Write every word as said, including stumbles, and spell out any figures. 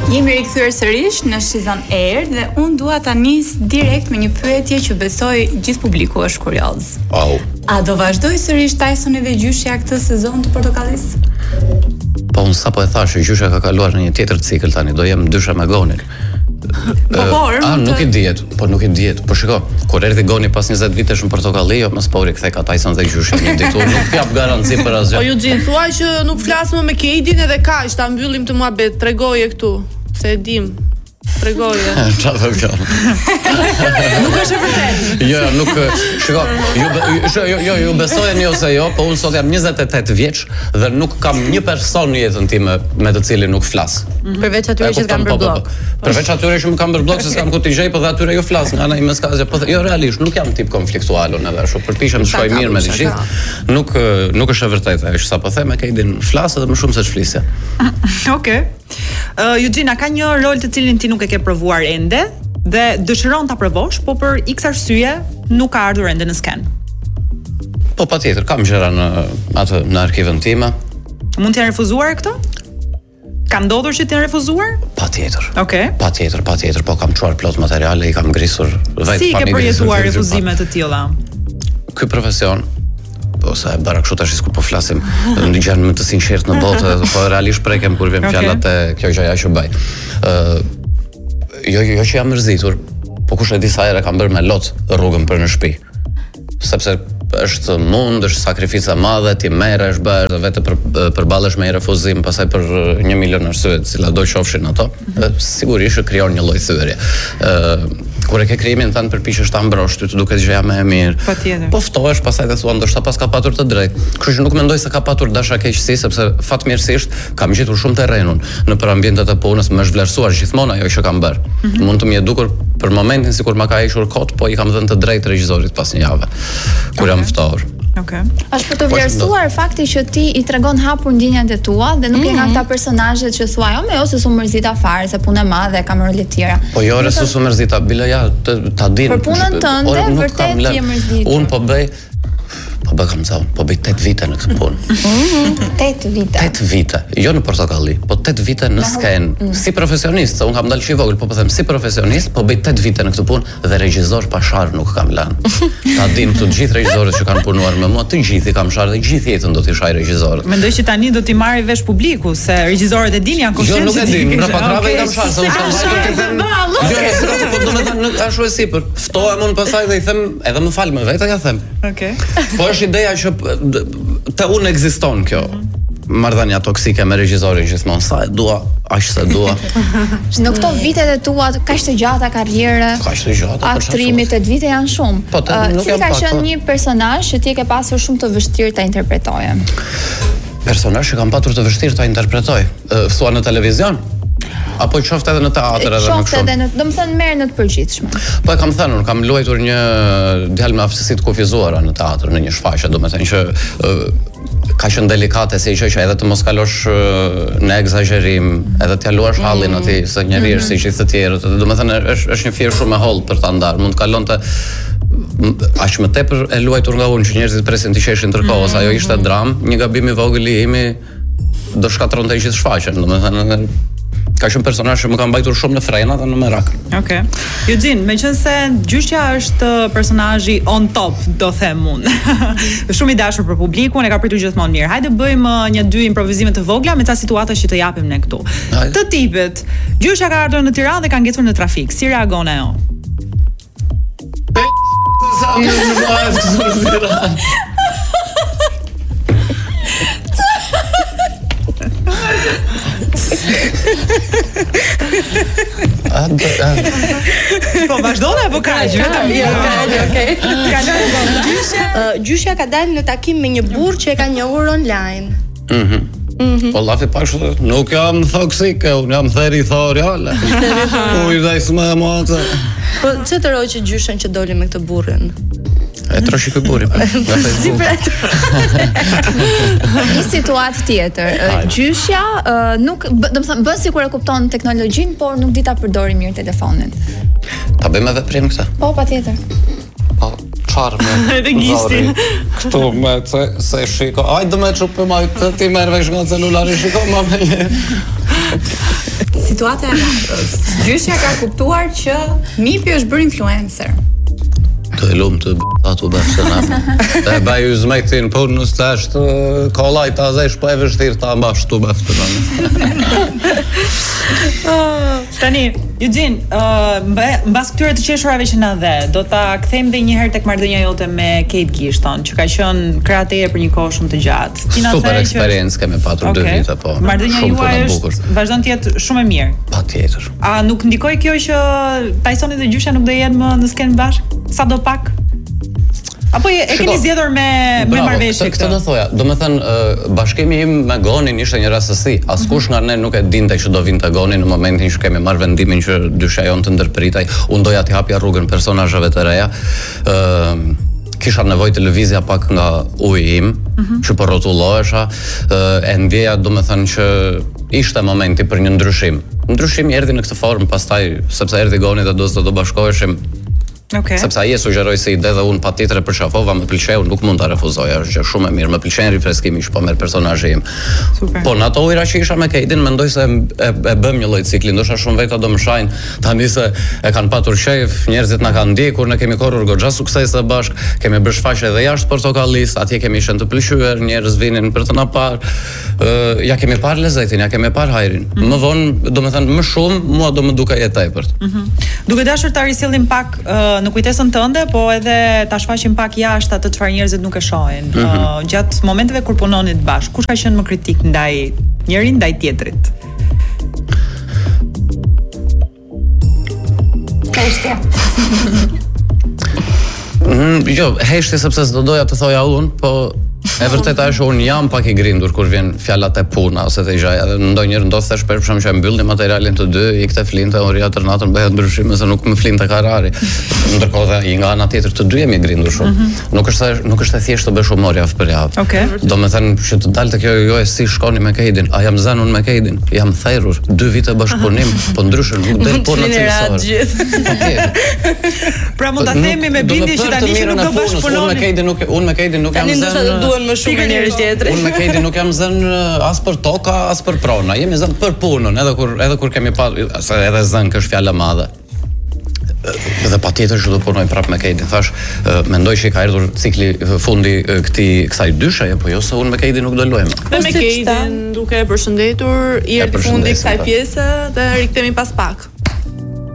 Jemi rikthyer sërish në Shizon Air dhe unë dua ta nis direkt me një pyetje që besoj gjithë publiku është kurioz. Au. A do vazhdoj sërish Tysoni dhe Gjyshja këtë sezon të Portokallis? Po unë sapo e thash, Gjyshja ka kaluar në një tjetër cikël tani, do jem dysha me Gonin. Po por, a nuk i dihet, po nuk i dihet. Po shiko, kur erdhi Goni pas njëzet vitesh në Portokalli, jo mos po rikthej ka Tyson dhe Gjyshi një ditë. Unë nuk jap garanci për asgjë. Po Eugene, thuaj që nuk flasëm me Kedin edhe kaq, ta mbyllim të muhabet, tregoje këtu, se e dim. Tregoje. Çfarë thon kjo? Nuk është e vërtetë. Jo, nuk, shiko, ju jo jo ju besojeni ose jo, po unë sot jam njëzet e tetë vjeç dhe nuk kam një person në jetën time me të cilin nuk flas. Përveç atyre që kanë bërë blog. Përveç atyre që më kanë bërë blog, se s'kam ku t'i gjej, po dhe atyre jo flas, nga ana ime s'ka asgjë. Po jo realisht, nuk jam tip konfliktual unë edhe ashtu, përpiqem të shkoj mirë me të gjithë. Nuk nuk është e vërtetë ajo që sapo them, e Kedin flas edhe më shumë se ç'flisja. Okej. Uh, Eugene, ka një rol të cilin ti nuk e ke provuar ende dhe dëshiron ta provosh, po për X arsye nuk ka ardhur ende në sken. Po patjetër, kam gjëra në atë në arkivën time. Mund t'ja refuzuar këto? Ka ndodhur që t'ja refuzuar? Patjetër. Okej. Patjetër, patjetër, po kam çuar plot materiale, i kam ngrisur vetë. Si ke përjetuar refuzime të tilla? Ky profesion ose e bëra kështu tash kur po flasim, ndjen më të sinqert në botë, po realisht prekem kur vjen fjallat e kjo gjëja që bëj. Ë jo jo që jam mërzitur, po kush e di sa herë kam bërë me lot rrugën për në shtëpi. Sepse është mund, është sakrifica e madhe, ti merresh bërë vetë për përballesh me një refuzim, pastaj për një milion arsye të cilat do qofshin ato, dhe sigurisht krijon një lloj thyerje. Ë kur e ke krijimin tani përpiqesh ta mbrosh, ty të duket gjëja më e mirë. Patjetër. Po ftohesh, pastaj të thua ndoshta pas ka patur të drejtë. Kështu që nuk mendoj se ka patur dashakeqësi, sepse fatmirësisht kam gjetur shumë terrenun në për ambientet e punës, më është vlerësuar gjithmonë ajo që kam bërë. Mm -hmm. Mund të më dukur për momentin sikur ma ka hequr kot, po i kam dhënë të drejtë regjisorit pas një jave kur jam ftohur. Okej. Është për të vlerësuar fakti që ti i tregon hapur ndjenjat e tua dhe nuk mm -hmm. je nga këta personazhet që thua, jo, me ose su mërzita fare se punë e madhe, kam role të tjera. Po jo, ore su mërzita, bile ja, ta din. Për punën tënde, vërtet je mërzitur. Unë po bëj Po bëj kam thënë, po bëj tetë vite në këtë punë. tetë vite. tetë vite, jo në Portokalli, po tetë vite në sken. Si profesionist, se unë kam dalë që i vogël, po po them si profesionist, po bëj tetë vite në këtë punë dhe regjisor pa sharr nuk kam lënë. Ta dim të gjithë regjisorët që kanë punuar me mua, të gjithë i kam sharr dhe gjithë jetën do t'i shaj regjisorët. Mendoj që tani do t'i marrë vesh publiku se regjisorët e din janë koshiencë. Jo, nuk e din, në pakrave i kam sharr, se unë kam vajtur të them. Jo, po do të thënë ashtu e sipër. Ftohem unë pasaj dhe i them, edhe më fal më vetë ja them. Okej. Po është ideja që te unë ekziston kjo marrëdhënia toksike me regjisorin gjithmonë, sa e dua, aq sa dua. Në këto vitet e tua kaq të gjata karriere, kaq të gjata, aktrimit tetë vite janë shumë. Po, nuk ka qenë një personazh që ti ke pasur shumë të vështirë ta interpretoje? Personazh që kam patur të vështirë ta interpretoj, thua në televizion? Apo qoftë edhe në teatr edhe më qoftë edhe në, domethënë merr në të përgjithshme. Po e kam thënë, unë kam luajtur një djalë me aftësi të kufizuara në teatr, në një shfaqje, domethënë që ka qenë delikate si gjë që edhe të mos kalosh në egzagerim, edhe t'ja luash hallin atij se njëri është si gjithë të tjerët, domethënë është është një fier shumë e hollë për ta ndarë, mund të kalonte aq më tepër e luajtur nga unë që njerëzit presin të qeshin ndërkohë, ajo ishte dram, një gabim i vogël i imi do shkatronte gjithë shfaqjen, domethënë ka qenë personazh që më ka mbajtur shumë në frena dhe në merak. Okej. Eugene, meqense Gjyshja është personazhi on top, do them unë. Shumë i dashur për publikun, e ka pritur gjithmonë mirë. Hajde bëjmë një dy improvizime të vogla me ca situata që të japim ne këtu. Hajde. Të tipit, Gjyshja ka ardhur në Tiranë dhe ka ngecur në trafik. Si reagon ajo? Po vazhdon apo kaq? Vetëm mirë. Okej. Gjyshja ka dalë në takim me një burrë që e ka njohur online. Mhm. Po lafi pa kështu, nuk jam toksike, unë jam theri thoriale. Po i dhaj s'më e motë. Po çe të roj që gjyshen që doli me këtë burrin? E troshi ky burri. Si pret. Një situatë tjetër. Gjyshja nuk, domethënë bën sikur e kupton teknologjinë, por nuk di ta përdori mirë telefonin. Ta bëjmë edhe prim këtë? Po, patjetër. Po, çfarë më? Edhe gishtin. Këtu me se se shiko. Hajde më çup më të ti merr vesh nga celulari, shiko më me. Situata e radhës. Gjyshja ka kuptuar që Mipi është bërë influencer. Të e lumë të b***a të bërë se na. E baj u zmejtin punë në stash të kolaj të azesh, po e vështirë të ambash të bërë të bërë. Tani, Eugene, uh, mbas këtyre të qeshurave që na dhe, do ta kthejmë dhe një herë tek marrëdhënia jote me Kate Gishton, që ka qenë kreatere për një kohë shumë të gjatë. Super eksperiencë kemi patur dy vite, po. Marrëdhënia juaj është vazhdon të jetë shumë e mirë. Patjetër. A nuk ndikoi kjo që Tysoni dhe Gjysha nuk do jenë më në skenë bashkë? Sado pak? Apo e, e keni zgjedhur me me marrëveshje këtë? Këtë do thoja, do të thënë bashkimi im me Gonin ishte një rastësi. Askush nga ne nuk e dinte që do vinte Goni në momentin që kemi marrë vendimin që dysha jonë të ndërpritej. Unë doja t'i hapja rrugën personazheve të reja. Ë kisha nevojë të lëvizja pak nga uji im, mm-hmm. që po rrotullohesha, e ndjeja do të thënë që ishte momenti për një ndryshim. Ndryshimi erdhi në këtë formë, pastaj sepse erdhi Goni dhe do të do bashkoheshim. Okay. Sepse ai e sugjeroi si ide dhe unë patjetër e përshafova, më pëlqeu, nuk mund ta refuzoja, është gjë shumë e mirë, më pëlqen rifreskimi që po merr personazhi im. Super. Po në ato ujëra që isha me Katein, mendoj se e, e bëm një lloj cikli, ndoshta shumë veta do më shajnë tani se e kanë patur shef, njerëzit na kanë ndjekur, ne kemi korrur goxha suksese bashk, kemi bërë shfaqje edhe jashtë Portokallis, atje kemi qenë të pëlqyer, njerëz vinin për të na parë. Uh, ja kemi parë lezetin, ja kemi parë hajrin. Mm-hmm. Më vonë, do të thënë më shumë, mua do më duke e tepërt. Mm-hmm. Duke dashur ta risillim pak uh, në kujtesën tënde, po edhe ta shfaqim pak jashtë atë çfarë njerëzit nuk e shohin. Mm-hmm. uh, gjatë momenteve kur punonit bashkë, kush ka qenë më kritik ndaj njërin ndaj tjetrit? Heshtje. mm, jo, heshtje sepse s'do doja të thoja unë, po e vërteta është unë jam pak i grindur kur vjen fjalat e puna ose të gjaja. Edhe ndonjëherë ndodh thash për shkak që e mbyllim materialin të dy, i këtë flinte, ori atë natën bëhet ndryshime se nuk më flinte karari. Ndërkohë dhe nga ana tjetër të dy jemi grindur shumë. Mm-hmm. Nuk është nuk është e thjeshtë të bësh humor javë për javë. Okay. Domethënë që të dalte kjo jo e si shkoni me Katein, a jam zënë unë me Katein, jam therrur, dy vite bashkëpunim, po ndryshe nuk del puna cilësore. Pra mund ta themi me bindje që tani që nuk do bashkëpunoni. Unë me Katein nuk unë me Katein nuk jam zënë. Më shumë njëri tjetri. Unë me Katein nuk jam zënë as për toka, as për prona. Jemi zënë për punën, edhe kur edhe kur kemi pa edhe zënë që është fjalë e madhe. Dhe patjetër që do punoj prapë me Katein. Thash, mendoj që ka erdhur cikli fundi këtij kësaj dyshaje, po jo se unë me Katein nuk do luajm. Dhe me Katein duke e përshëndetur, i erdhi fundi kësaj pjese dhe rikthehemi pas pak.